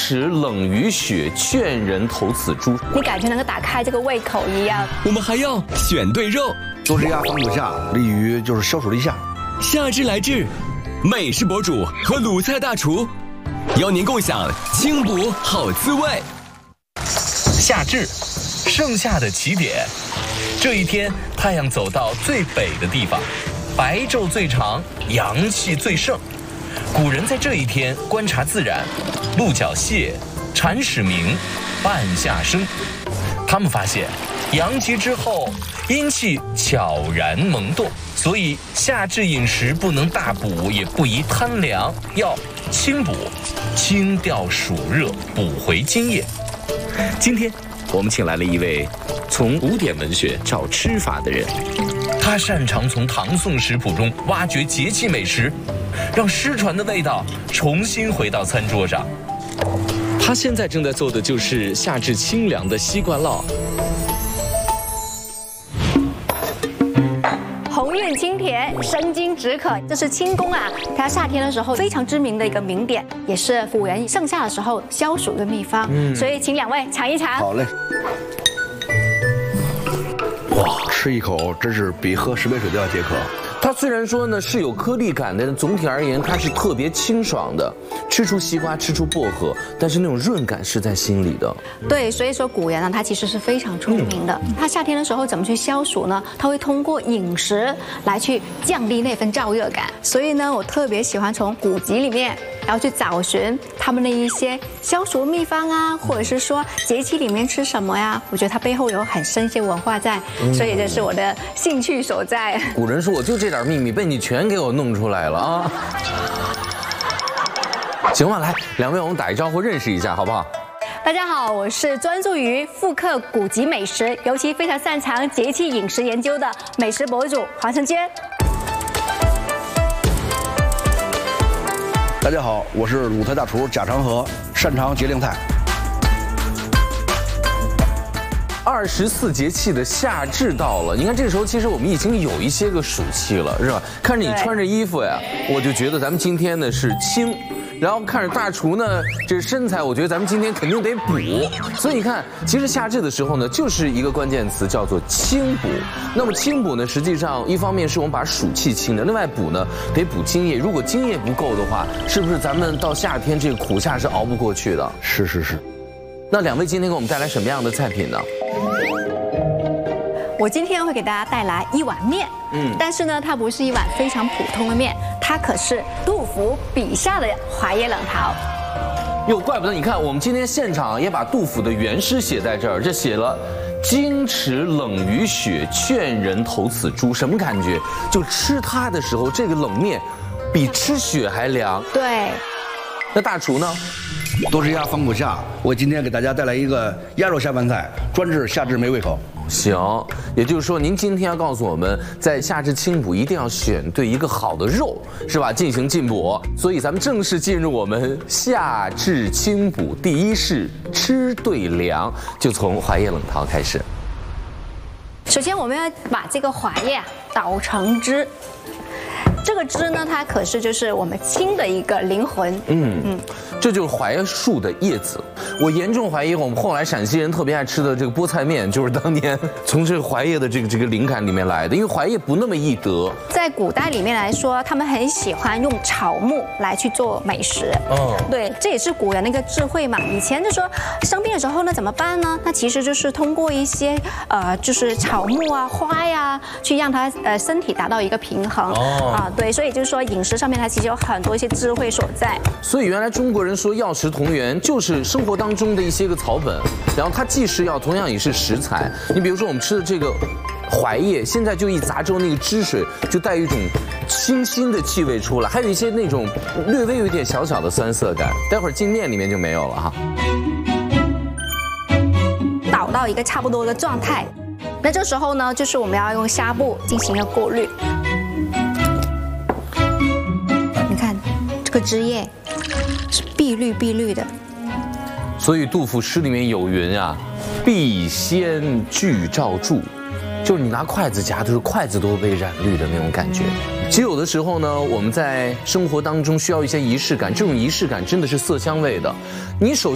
齿冷于雪，劝人投此诛。 你感觉能够打开这个胃口一样。 我们还要选对肉， 多汁鸭放不下，利于就是消暑立夏。 夏至来至，美食博主和鲁菜大厨邀您共享清补好滋味。夏至，盛夏的起点。这一天，太阳走到最北的地方，白昼最长，阳气最盛。古人在这一天观察自然，鹿角谢，蝉始鸣，半夏生。他们发现，阳极之后，阴气悄然萌动，所以夏至饮食不能大补，也不宜贪凉，要清补，清掉暑热，补回津液。今天我们请来了一位从古典文学找吃法的人，他擅长从唐宋食谱中挖掘节气美食，让失传的味道重新回到餐桌上。他现在正在做的就是夏至清凉的西瓜烙。 红润清甜，生津止渴，这是清宫啊，它夏天的时候非常知名的一个名点，也是古人盛夏的时候消暑的秘方。所以请两位尝一尝。 好嘞。哇，吃一口真是比喝10杯水都要解渴。 它虽然说呢是有颗粒感的，但总体而言它是特别清爽的。吃出西瓜，吃出薄荷，但是那种润感是在心里的。 对，所以说古人呢，他其实是非常出名的。他夏天的时候怎么去消暑呢？他会通过饮食来去降低那份燥热感。所以呢，我特别喜欢从古籍里面，然后去找寻他们的一些消暑秘方啊，或者是说节气里面吃什么呀？我觉得它背后有很深一些文化在，所以这是我的兴趣所在。 古人说我就这点秘密被你全给我弄出来了啊！行吧，来，两位我们打一招呼，认识一下好不好？ 大家好，我是专注于复刻古籍美食，尤其非常擅长节气饮食研究的美食博主黄承娟。 大家好，我是鲁菜大厨贾长河，擅长节令菜。 24节气的夏至到了，你看这个时候其实我们已经有一些个暑气了，是吧？看着你穿着衣服呀，我就觉得咱们今天呢是清。然后看着大厨呢，这身材，我觉得咱们今天肯定得补。所以你看，其实夏至的时候呢，就是一个关键词，叫做清补。那么清补呢，实际上一方面是我们把暑气清的，另外补呢得补津液。如果津液不够的话，是不是咱们到夏天这个苦夏是熬不过去的？ 是。 那两位今天给我们带来什么样的菜品呢？ 我今天会给大家带来一碗面，但是呢，它不是一碗非常普通的面，它可是杜甫笔下的华叶冷陶。 哟，怪不得你看，我们今天现场也把杜甫的原诗写在这儿，这写了“矜持冷于雪，劝人投此诛”，什么感觉？就吃它的时候，这个冷面比吃雪还凉。 对。 那大厨呢？ 多汁鸭放不下，我今天给大家带来一个鸭肉下饭菜，专治夏至没胃口。 行，也就是说，您今天要告诉我们，在夏至清补一定要选对一个好的肉，是吧？进行进补。所以咱们正式进入我们夏至清补，第一式吃对凉，就从华叶冷陶开始。 首先，我们要把这个华叶捣成汁。这个汁呢，它可是就是我们清的一个灵魂。 这就是槐树的叶子。我严重怀疑我们后来陕西人特别爱吃的这个菠菜面，就是当年从这个槐叶的这个灵感里面来的，因为槐叶不那么易得。在古代里面来说，他们很喜欢用草木来去做美食。对，这也是古人的一个智慧嘛。以前就说生病的时候呢怎么办呢？那其实就是通过一些就是草木啊、花呀，去让它身体达到一个平衡。对，所以就是说饮食上面它其实有很多一些智慧所在。所以原来中国人说药食同源，就是生活当中的一些个草本，然后它既是药，同样也是食材。你比如说我们吃的这个槐叶，现在就一砸之后，那个汁水就带一种清新的气味出来，还有一些那种略微有一点小小的酸涩感。待会儿进面里面就没有了哈。倒到一个差不多的状态，那这时候呢，就是我们要用纱布进行一个过滤。你看这个汁液是碧绿的。所以杜甫诗里面有云啊，必先具照柱，就是你拿筷子夹的时候，筷子都被染绿的那种感觉。其实有的时候呢，我们在生活当中需要一些仪式感，这种仪式感真的是色香味的。你首先